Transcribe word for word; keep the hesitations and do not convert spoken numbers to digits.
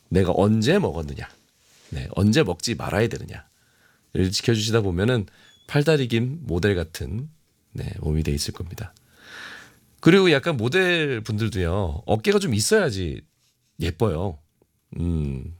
내가 언제 먹었느냐, 네, 언제 먹지 말아야 되느냐를 지켜주시다 보면은 팔다리 긴 모델 같은 네, 몸이 돼 있을 겁니다. 그리고 약간 모델 분들도요 어깨가 좀 있어야지 예뻐요. 음,